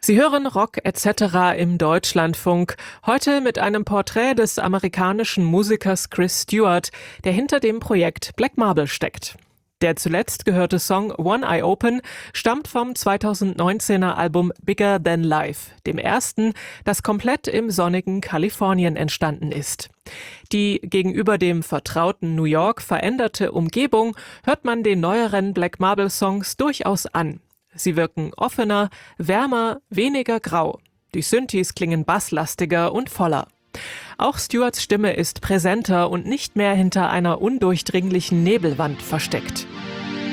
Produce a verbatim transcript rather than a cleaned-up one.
Sie hören Rock et cetera im Deutschlandfunk. Heute mit einem Porträt des amerikanischen Musikers Chris Stewart, der hinter dem Projekt Black Marble steckt. Der zuletzt gehörte Song One Eye Open stammt vom zweitausendneunzehner Album Bigger Than Life, dem ersten, das komplett im sonnigen Kalifornien entstanden ist. Die gegenüber dem vertrauten New York veränderte Umgebung hört man den neueren Black Marble Songs durchaus an. Sie wirken offener, wärmer, weniger grau. Die Synthes klingen basslastiger und voller. Auch Stewarts Stimme ist präsenter und nicht mehr hinter einer undurchdringlichen Nebelwand versteckt.